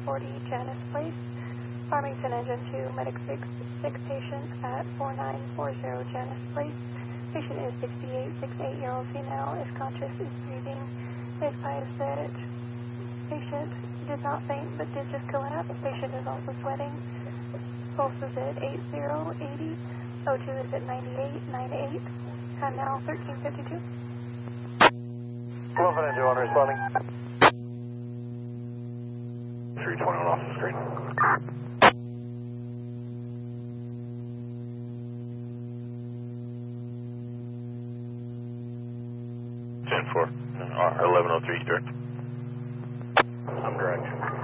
40 Janice Place. Farmington Engine 2, Medic 6 patient at 4940 Janice Place. Patient is 68-year-old female, is conscious, is breathing. They advise that patient did not faint but did just collapse. Patient is also sweating. Pulse is at 80-80. O2 is at 98-98. Time now 13:52. 1191 responding. 321 off the screen. Ten 4. 1103 direct. I'm direct.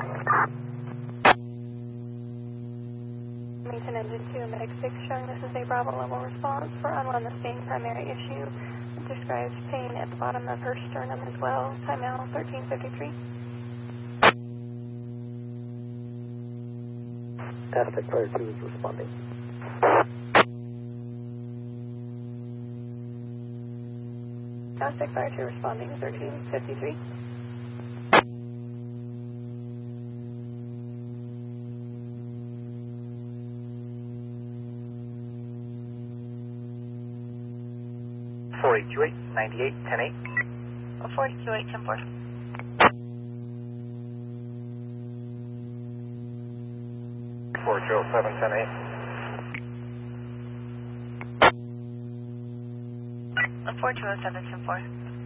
Farmington Engine 2, Medic 6 showing this is a Bravo level response for unwellness being primary issue. It describes pain at the bottom of her sternum as well. Time now 13:53. Aztec Fire 2 is responding. Aztec Fire 2 responding 13:53. (4828) 98 10-8. 4228 10-4. 407 10-8. 4207 10-4.